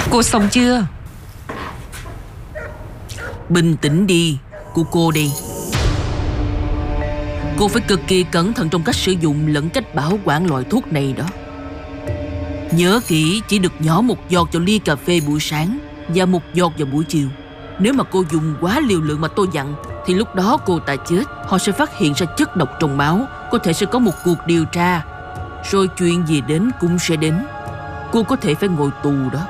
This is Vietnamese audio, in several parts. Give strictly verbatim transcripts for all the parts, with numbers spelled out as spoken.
Cô xong chưa? Bình tĩnh đi, của cô đây. Cô phải cực kỳ cẩn thận trong cách sử dụng lẫn cách bảo quản loại thuốc này đó. Nhớ kỹ, chỉ được nhỏ một giọt cho ly cà phê buổi sáng và một giọt vào buổi chiều. Nếu mà cô dùng quá liều lượng mà tôi dặn thì lúc đó cô ta chết. Họ sẽ phát hiện ra chất độc trong máu. Có thể sẽ có một cuộc điều tra. Rồi chuyện gì đến cũng sẽ đến. Cô có thể phải ngồi tù đó.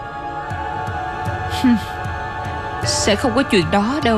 Sẽ không có chuyện đó đâu.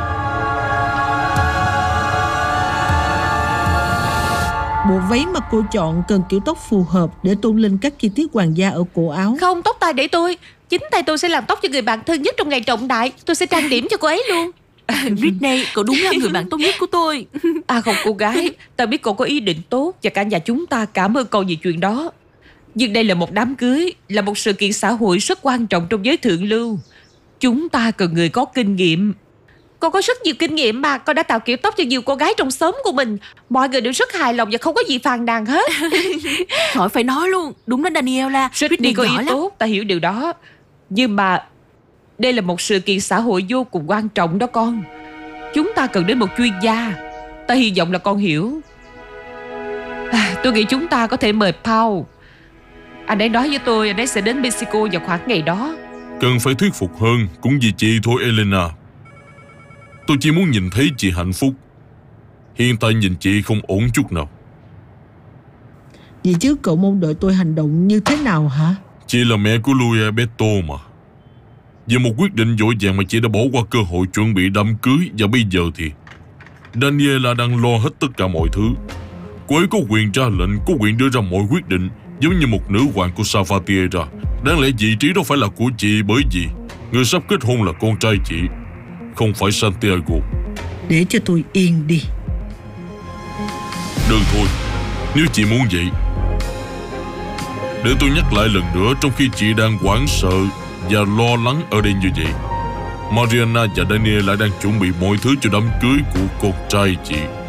Bộ váy mà cô chọn cần kiểu tóc phù hợp để tôn lên các chi tiết hoàng gia ở cổ áo. Không, tóc tai để tôi. Chính tay tôi sẽ làm tóc cho người bạn thân nhất trong ngày trọng đại. Tôi sẽ trang điểm cho cô ấy luôn. Britney, cậu đúng là người bạn tốt nhất của tôi. À không cô gái, tao biết cậu có ý định tốt và cả nhà chúng ta cảm ơn cậu vì chuyện đó. Nhưng đây là một đám cưới, là một sự kiện xã hội rất quan trọng trong giới thượng lưu. Chúng ta cần người có kinh nghiệm. Con có rất nhiều kinh nghiệm mà. Con đã tạo kiểu tóc cho nhiều cô gái trong xóm của mình. Mọi người đều rất hài lòng và không có gì phàn nàn hết. Khỏi phải nói luôn. Đúng đó Daniela. Britney có ý tốt, ta hiểu điều đó. Nhưng mà đây là một sự kiện xã hội vô cùng quan trọng đó con. Chúng ta cần đến một chuyên gia. Ta hy vọng là con hiểu. à, Tôi nghĩ chúng ta có thể mời Paul. Anh ấy nói với tôi anh ấy sẽ đến Mexico vào khoảng ngày đó. Cần phải thuyết phục hơn cũng vì chị thôi Elena. Tôi chỉ muốn nhìn thấy chị hạnh phúc. Hiện tại nhìn chị không ổn chút nào. Vậy chứ cậu mong đợi tôi hành động như thế nào hả? Chị là mẹ của Louis Alberto mà. Vì một quyết định vội vàng mà chị đã bỏ qua cơ hội chuẩn bị đám cưới. Và bây giờ thì Daniela đang lo hết tất cả mọi thứ. Cô ấy có quyền ra lệnh, có quyền đưa ra mọi quyết định, giống như một nữ hoàng của Salvatierra. Đáng lẽ vị trí đó phải là của chị, bởi vì người sắp kết hôn là con trai chị, không phải Santiago. Để cho tôi yên đi. Được thôi, nếu chị muốn vậy. Để tôi nhắc lại lần nữa, trong khi chị đang hoảng sợ và lo lắng ở đây như vậy, Mariana và Daniela đang chuẩn bị mọi thứ cho đám cưới của con trai chị.